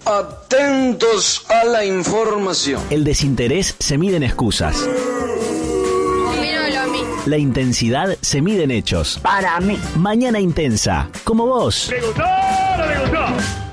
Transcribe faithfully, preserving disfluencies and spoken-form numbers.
Atentos a la información. El desinterés se mide en excusas. La intensidad se mide en hechos. Para mí. Mañana intensa, como vos. ¿Le gustó o no le gustó?